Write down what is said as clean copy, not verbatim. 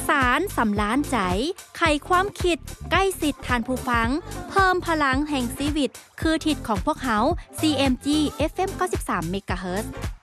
สารสำล้านใจไขความคิดใกล้สิทธิ์ทานผู้ฟังเพิ่มพลังแห่งชีวิตคือทิศของพวกเขา CMG FM 93 เมกะเฮิรตซ์